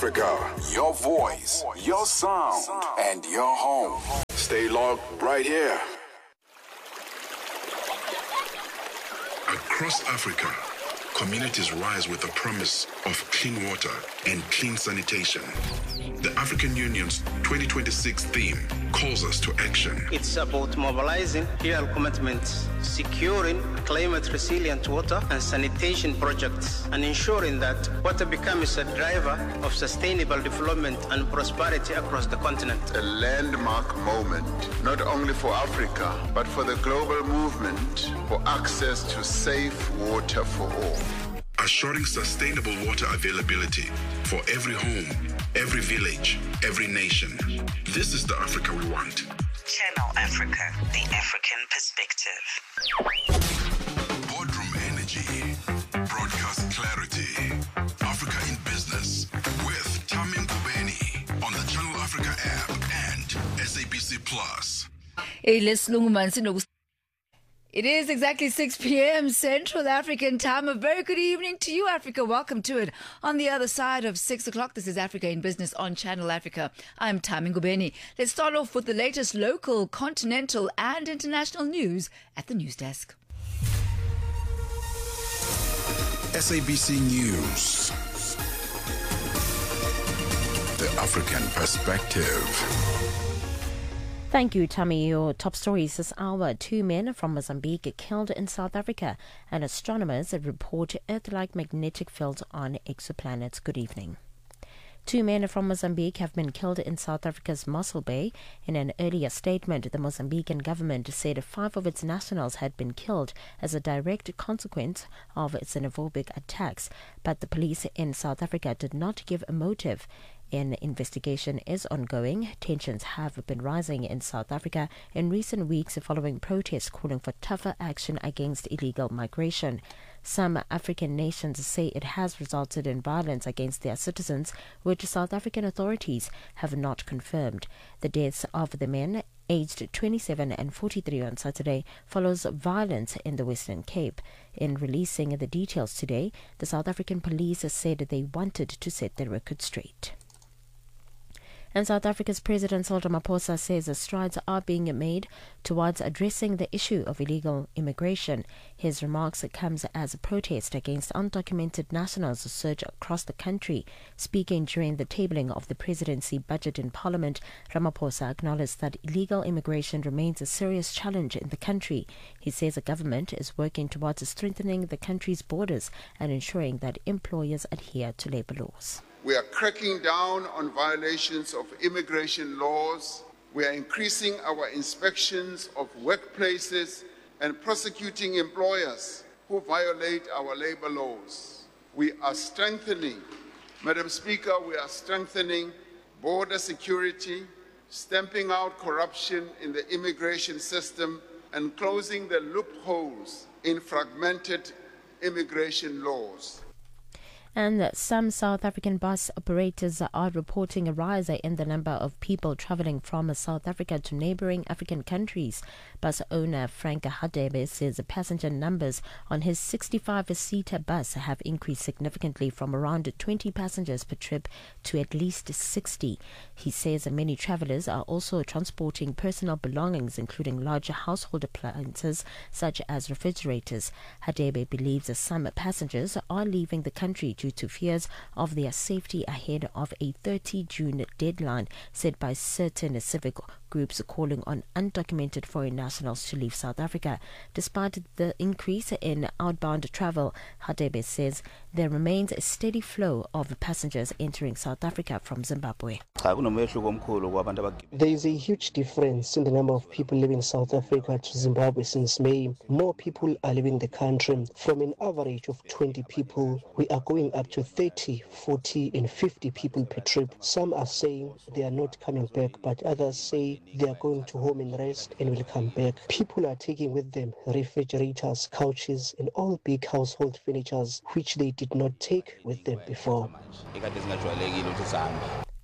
Africa, your voice, your sound, and your home. Stay logged right here. Across Africa, communities rise with the promise of clean water and clean sanitation. The African Union's 2026 theme calls us to action. It's about mobilizing real commitments, securing climate-resilient water and sanitation projects, and ensuring that water becomes a driver of sustainable development and prosperity across the continent. A landmark moment, not only for Africa, but for the global movement for access to safe water for all. Assuring sustainable water availability for every home, every village, every nation. This is the Africa we want. Channel Africa, the African perspective. Boardroom energy, broadcast clarity. Africa in business with Tamim Kubeni on the Channel Africa app and SABC Plus. It is exactly 6 p.m. Central African time. A very good evening to you, Africa. Welcome to it. On the other side of 6 o'clock, this is Africa in Business on Channel Africa. I'm Tamim Kubeni. Let's start off with the latest local, continental and international news at the news desk. SABC News. The African perspective. Thank you, Tammy. Your top stories this hour. 2 men from Mozambique killed in South Africa, and astronomers report Earth-like magnetic fields on exoplanets. Good evening. 2 men from Mozambique have been killed in South Africa's Mossel Bay. In an earlier statement, the Mozambican government said 5 of its nationals had been killed as a direct consequence of xenophobic attacks, but the police in South Africa did not give a motive. An investigation is ongoing. Tensions have been rising in South Africa in recent weeks following protests calling for tougher action against illegal migration. Some African nations say it has resulted in violence against their citizens, which South African authorities have not confirmed. The deaths of the men, aged 27 and 43 on Saturday, follows violence in the Western Cape. In releasing the details today, the South African police said they wanted to set their record straight. And South Africa's President Cyril Ramaphosa says strides are being made towards addressing the issue of illegal immigration. His remarks comes as a protest against undocumented nationals surge across the country. Speaking during the tabling of the presidency budget in Parliament, Ramaphosa acknowledged that illegal immigration remains a serious challenge in the country. He says the government is working towards strengthening the country's borders and ensuring that employers adhere to labour laws. We are cracking down on violations of immigration laws. We are increasing our inspections of workplaces and prosecuting employers who violate our labor laws. We are strengthening, Madam Speaker, border security, stamping out corruption in the immigration system, and closing the loopholes in fragmented immigration laws. And some South African bus operators are reporting a rise in the number of people travelling from South Africa to neighbouring African countries. Bus owner Frank Hadebe says passenger numbers on his 65-seater bus have increased significantly from around 20 passengers per trip to at least 60. He says many travellers are also transporting personal belongings, including larger household appliances such as refrigerators. Hadebe believes some passengers are leaving the country due to fears of their safety ahead of a 30 June deadline set by certain civic groups calling on undocumented foreign nationals to leave South Africa. Despite the increase in outbound travel, Hadebe says there remains a steady flow of passengers entering South Africa from Zimbabwe. There is a huge difference in the number of people leaving South Africa to Zimbabwe since May. More people are leaving the country. From an average of 20 people, we are going up to 30, 40 and 50 people per trip. Some are saying they are not coming back, but others say they are going to home and rest and will come back. People are taking with them refrigerators, couches and all big household furnitures which they did not take with them before.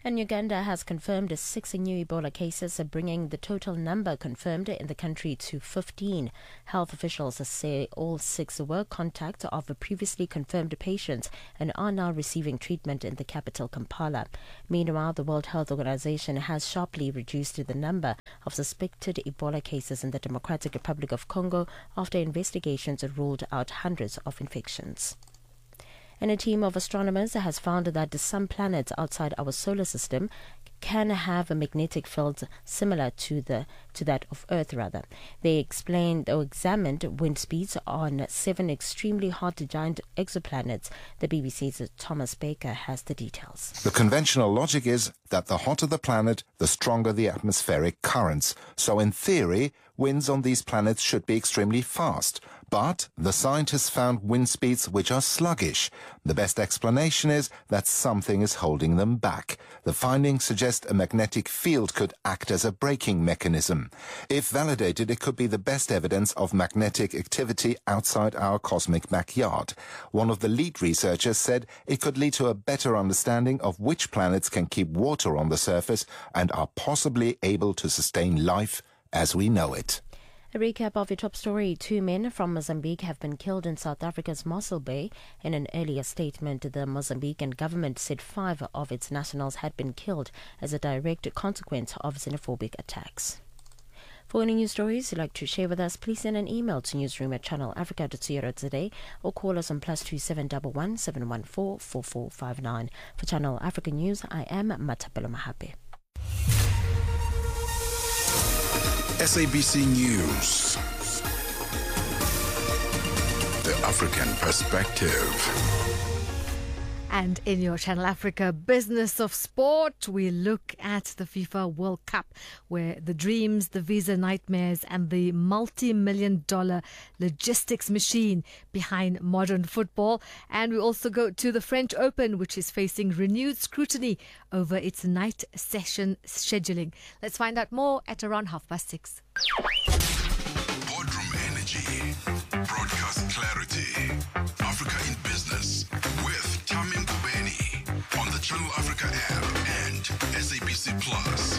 And Uganda has confirmed 6 new Ebola cases, bringing the total number confirmed in the country to 15. Health officials say all 6 were contacts of previously confirmed patients and are now receiving treatment in the capital, Kampala. Meanwhile, the World Health Organization has sharply reduced the number of suspected Ebola cases in the Democratic Republic of Congo after investigations ruled out hundreds of infections. And a team of astronomers has found that some planets outside our solar system can have a magnetic field similar to that of Earth. They examined wind speeds on 7 extremely hot giant exoplanets. The BBC's Thomas Baker has the details. The conventional logic is that the hotter the planet, the stronger the atmospheric currents. So in theory, winds on these planets should be extremely fast. But the scientists found wind speeds which are sluggish. The best explanation is that something is holding them back. The findings suggest a magnetic field could act as a braking mechanism. If validated, it could be the best evidence of magnetic activity outside our cosmic backyard. One of the lead researchers said it could lead to a better understanding of which planets can keep water on the surface and are possibly able to sustain life as we know it. A recap of your top story. 2 men from Mozambique have been killed in South Africa's Mossel Bay. In an earlier statement, the Mozambican government said 5 of its nationals had been killed as a direct consequence of xenophobic attacks. For any news stories you'd like to share with us, please send an email to newsroom@channelafrica.co.za or call us on +2711 714 4459. For Channel Africa News, I am Matapelo Mahape. SABC News. The African Perspective. And in your Channel Africa Business of Sport, we look at the FIFA World Cup, where the dreams, the visa nightmares, and the multi-million-dollar logistics machine behind modern football. And we also go to the French Open, which is facing renewed scrutiny over its night session scheduling. Let's find out more at around 6:30. Boardroom Energy. Broadcast clarity. Africa in Business with Tamim Ngubeni on the Channel Africa app and SABC Plus.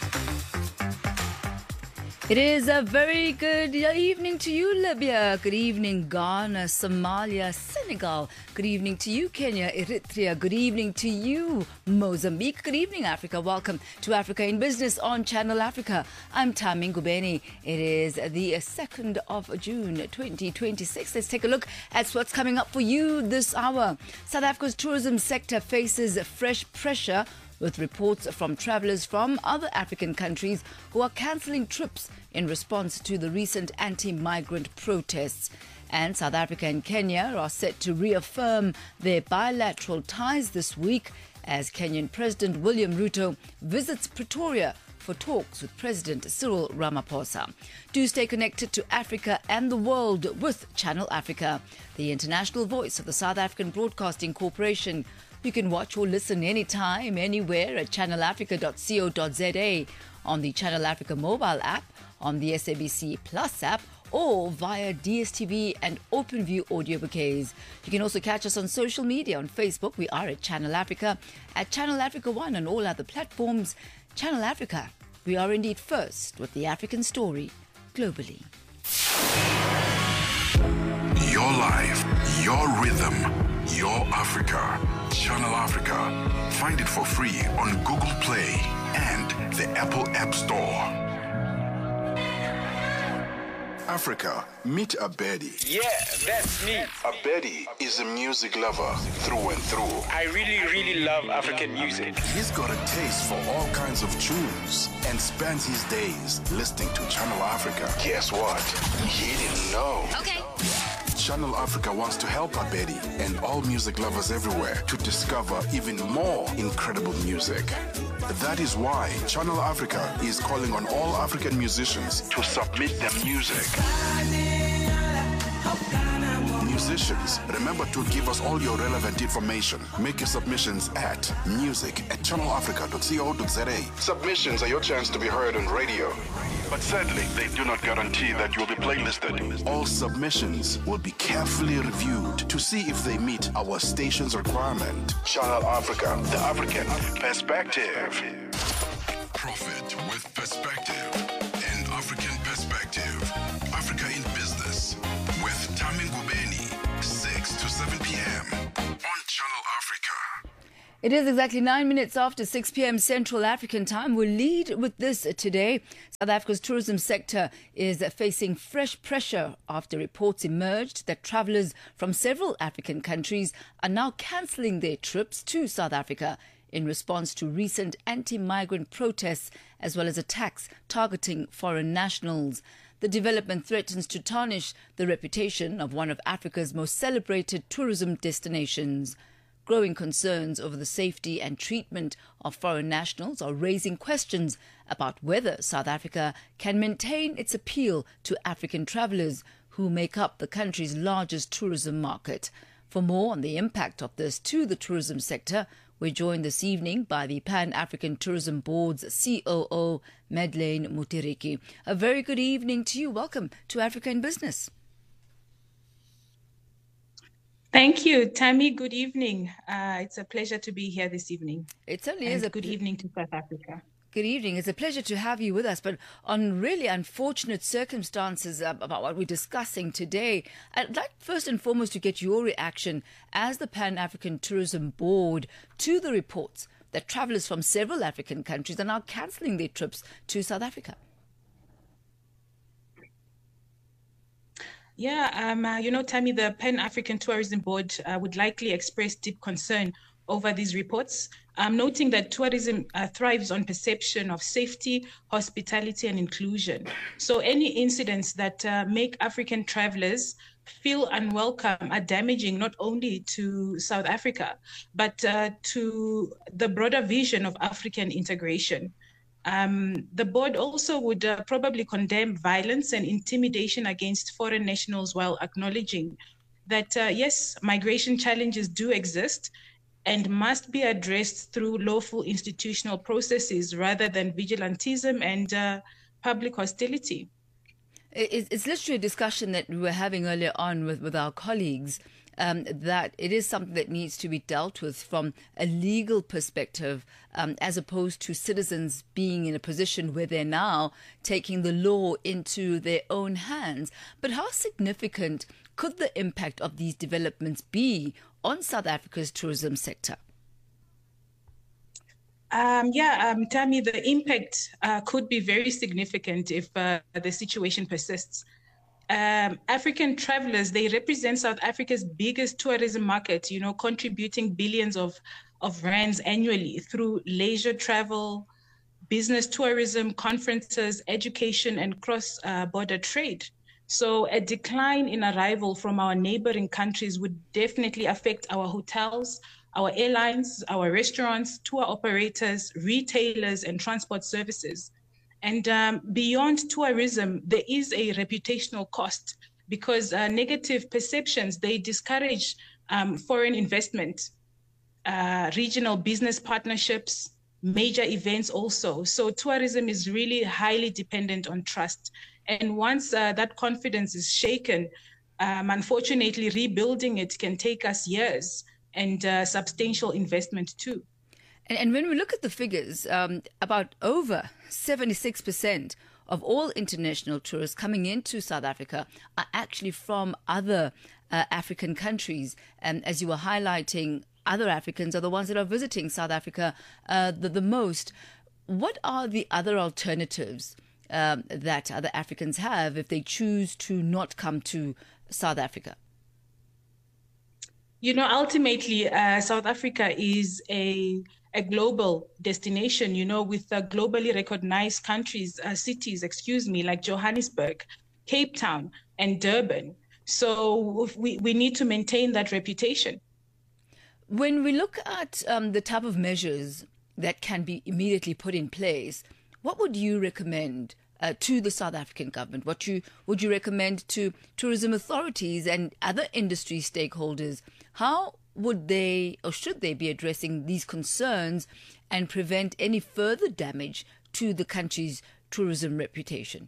It is a very good evening to you, Libya. Good evening, Ghana, Somalia, Senegal. Good evening to you, Kenya, Eritrea. Good evening to you, Mozambique. Good evening, Africa. Welcome to Africa in Business on Channel Africa. I'm Tamim Ngubeni. It is the 2nd of June, 2026. Let's take a look at what's coming up for you this hour. South Africa's tourism sector faces fresh pressure with reports from travellers from other African countries who are cancelling trips in response to the recent anti-migrant protests. And South Africa and Kenya are set to reaffirm their bilateral ties this week as Kenyan President William Ruto visits Pretoria for talks with President Cyril Ramaphosa. Do stay connected to Africa and the world with Channel Africa, the international voice of the South African Broadcasting Corporation. You can watch or listen anytime, anywhere at channelafrica.co.za, on the Channel Africa mobile app, on the SABC Plus app, or via DSTV and OpenView audio bouquets. You can also catch us on social media. On Facebook, we are at Channel Africa, at Channel Africa One, and all other platforms. Channel Africa, we are indeed first with the African story globally. Your life, your rhythm, your Africa. Channel Africa. Find it for free on Google Play and the Apple App Store. Africa, meet Abedi. Yeah, that's me. Abedi is a music lover through and through. I really love African music. He's got a taste for all kinds of tunes and spends his days listening to Channel Africa. Guess what? He didn't know. Okay. Channel Africa wants to help Abedi and all music lovers everywhere to discover even more incredible music. That is why Channel Africa is calling on all African musicians to submit their music. Musicians, remember to give us all your relevant information. Make your submissions at music@channelafrica.co.za. Submissions are your chance to be heard on radio. But sadly, they do not guarantee that you'll be playlisted. All submissions will be carefully reviewed to see if they meet our station's requirement. Channel Africa, the African perspective. Profit with perspective. An African perspective. Africa in Business with Tami Ngubeni, 6 to 7 p.m. on Channel Africa. It is exactly 9 minutes after 6 p.m. Central African time. We'll lead with this today. South Africa's tourism sector is facing fresh pressure after reports emerged that travellers from several African countries are now cancelling their trips to South Africa in response to recent anti-migrant protests as well as attacks targeting foreign nationals. The development threatens to tarnish the reputation of one of Africa's most celebrated tourism destinations. Growing concerns over the safety and treatment of foreign nationals are raising questions about whether South Africa can maintain its appeal to African travellers who make up the country's largest tourism market. For more on the impact of this to the tourism sector, we're joined this evening by the Pan-African Tourism Board's COO, Madeleine Mutiriki. A very good evening to you. Welcome to Africa in Business. Thank you, Tammy. Good evening. It's a pleasure to be here this evening. It certainly is. Good evening to South Africa. Good evening. It's a pleasure to have you with us, but on really unfortunate circumstances about what we're discussing today. I'd like first and foremost to get your reaction as the Pan-African Tourism Board to the reports that travellers from several African countries are now cancelling their trips to South Africa. Yeah, Tammy, the Pan-African Tourism Board would likely express deep concern over these reports, noting that tourism thrives on perception of safety, hospitality, and inclusion. So any incidents that make African travelers feel unwelcome are damaging not only to South Africa, but to the broader vision of African integration. The board also would probably condemn violence and intimidation against foreign nationals while acknowledging that, yes, migration challenges do exist and must be addressed through lawful institutional processes rather than vigilantism and public hostility. It's literally a discussion that we were having earlier on with our colleagues, that it is something that needs to be dealt with from a legal perspective, as opposed to citizens being in a position where they're now taking the law into their own hands. But how significant could the impact of these developments be on South Africa's tourism sector? Tammy, the impact could be very significant if the situation persists. African travelers, they represent South Africa's biggest tourism market, contributing billions of rands annually through leisure travel, business tourism, conferences, education, and cross-border trade. So a decline in arrival from our neighboring countries would definitely affect our hotels, our airlines, our restaurants, tour operators, retailers, and transport services. And beyond tourism, there is a reputational cost because negative perceptions, they discourage foreign investment, regional business partnerships, major events also. So tourism is really highly dependent on trust. And once that confidence is shaken, unfortunately, rebuilding it can take us years and substantial investment too. And when we look at the figures, about over 76% of all international tourists coming into South Africa are actually from other African countries. And as you were highlighting, other Africans are the ones that are visiting South Africa the most. What are the other alternatives that other Africans have if they choose to not come to South Africa? Ultimately, South Africa is a global destination, with globally recognized cities, like Johannesburg, Cape Town, and Durban. So we need to maintain that reputation. When we look at the type of measures that can be immediately put in place, what would you recommend to the South African government? Would you recommend to tourism authorities and other industry stakeholders? How would they or should they be addressing these concerns and prevent any further damage to the country's tourism reputation?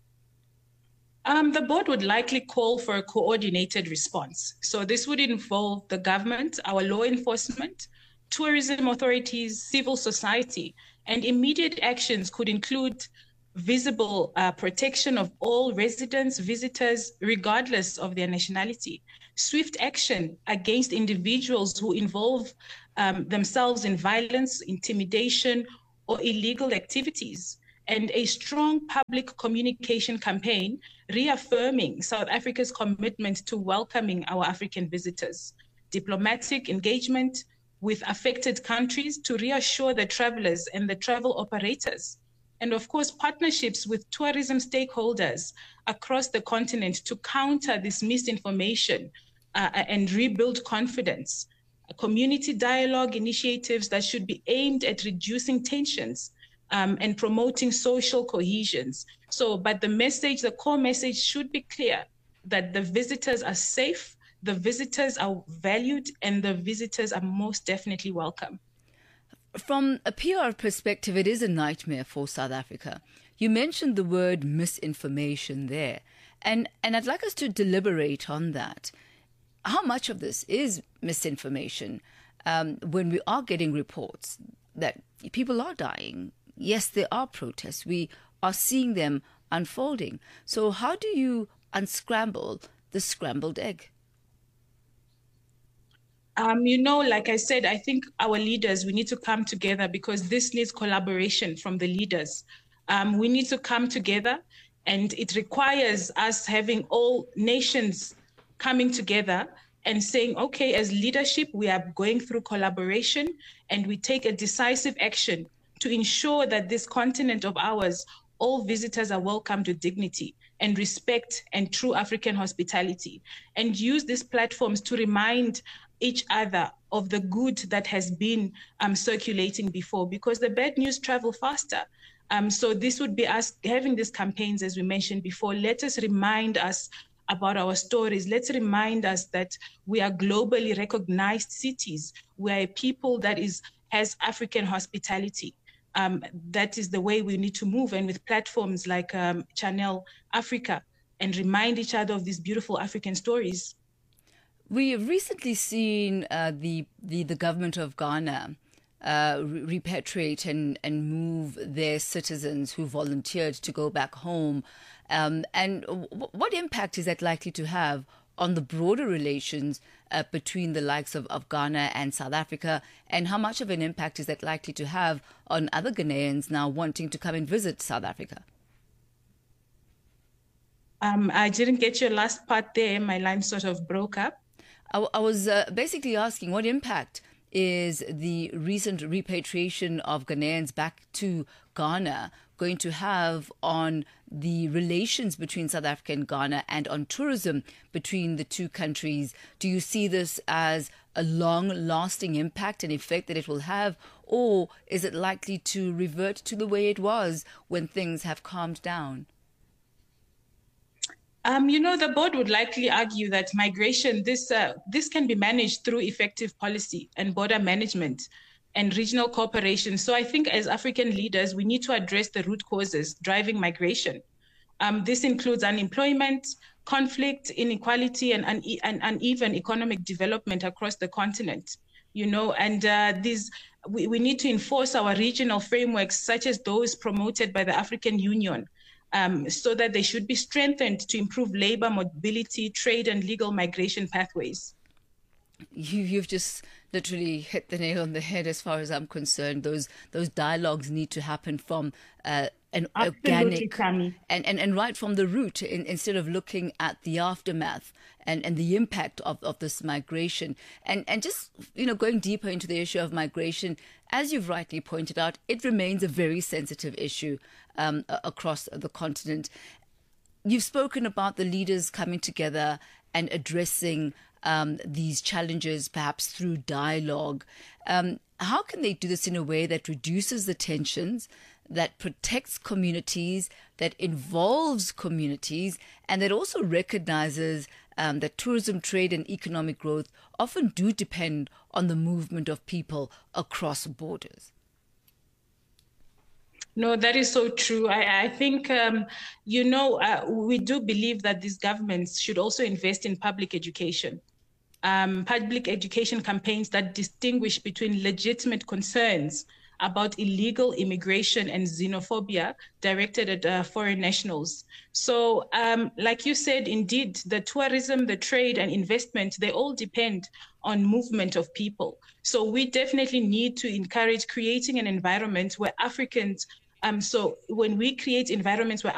The board would likely call for a coordinated response. So this would involve the government, our law enforcement, tourism authorities, civil society, and immediate actions could include visible protection of all residents, visitors, regardless of their nationality, swift action against individuals who involve themselves in violence, intimidation, or illegal activities, and a strong public communication campaign reaffirming South Africa's commitment to welcoming our African visitors, diplomatic engagement with affected countries to reassure the travelers and the travel operators, and of course, partnerships with tourism stakeholders across the continent to counter this misinformation and rebuild confidence. Community dialogue initiatives that should be aimed at reducing tensions and promoting social cohesions. But the core message should be clear that the visitors are safe, the visitors are valued, and the visitors are most definitely welcome. From a PR perspective, it is a nightmare for South Africa. You mentioned the word misinformation there, and I'd like us to deliberate on that. How much of this is misinformation when we are getting reports that people are dying? Yes, there are protests. We are seeing them unfolding. So how do you unscramble the scrambled egg? Like I said, I think our leaders, we need to come together because this needs collaboration from the leaders. We need to come together, and it requires us having all nations coming together and saying, okay, as leadership, we are going through collaboration and we take a decisive action to ensure that this continent of ours, all visitors are welcomed with dignity and respect and true African hospitality, and use these platforms to remind each other of the good that has been circulating before, because the bad news travel faster. So this would be us having these campaigns, as we mentioned before. Let us remind us about our stories. Let's remind us that we are globally recognized cities. We are a people that has African hospitality. That is the way we need to move, and with platforms like Channel Africa, and remind each other of these beautiful African stories. We have recently seen the government of Ghana repatriate and move their citizens who volunteered to go back home. And what impact is that likely to have on the broader relations between the likes of Ghana and South Africa? And how much of an impact is that likely to have on other Ghanaians now wanting to come and visit South Africa? I didn't get your last part there. My line sort of broke up. I was basically asking what impact is the recent repatriation of Ghanaians back to Ghana going to have on the relations between South Africa and Ghana and on tourism between the two countries? Do you see this as a long-lasting impact and effect that it will have, or is it likely to revert to the way it was when things have calmed down? The board would likely argue that migration, this can be managed through effective policy and border management and regional cooperation. So I think as African leaders, we need to address the root causes driving migration. This includes unemployment, conflict, inequality, and uneven economic development across the continent. We need to enforce our regional frameworks, such as those promoted by the African Union, so that they should be strengthened to improve labor mobility, trade, and legal migration pathways. You've just literally hit the nail on the head as far as I'm concerned. Those dialogues need to happen from an organic and right from the root, instead of looking at the aftermath and the impact of this migration. And just, going deeper into the issue of migration, as you've rightly pointed out, it remains a very sensitive issue across the continent. You've spoken about the leaders coming together and addressing these challenges, perhaps through dialogue. How can they do this in a way that reduces the tensions, that protects communities, that involves communities, and that also recognizes that tourism, trade, and economic growth often do depend on the movement of people across borders. No, that is so true. I think, we do believe that these governments should also invest in public education. Public education campaigns that distinguish between legitimate concerns about illegal immigration and xenophobia directed at foreign nationals. So, like you said, indeed, the tourism, the trade and investment, they all depend on movement of people. So we definitely need to encourage creating an environment where Africans, so when we create environments where